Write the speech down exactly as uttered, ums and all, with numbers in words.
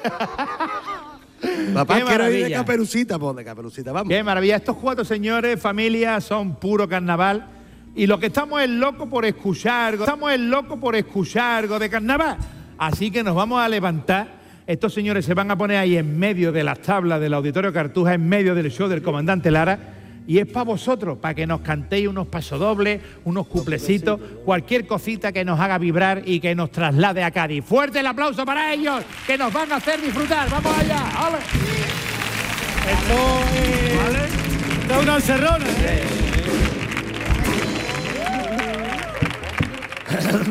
Papá, Qué quiero ir de maravilla. Caperucita, pues de Caperucita, vamos. Qué maravilla. Estos cuatro señores, familia, son puro carnaval. Y lo que estamos es loco por escuchar algo. Estamos es loco por escuchar algo de carnaval. Así que nos vamos a levantar. Estos señores se van a poner ahí en medio de las tablas del Auditorio Cartuja, en medio del show del comandante Lara. Y es para vosotros, para que nos cantéis unos pasodobles, unos cuplecitos, cualquier cosita que nos haga vibrar y que nos traslade a Cádiz. Fuerte el aplauso para ellos, que nos van a hacer disfrutar. ¡Vamos allá! ¡Ale! Esto es... ¿Vale? Esto es una encerrona, ¿eh?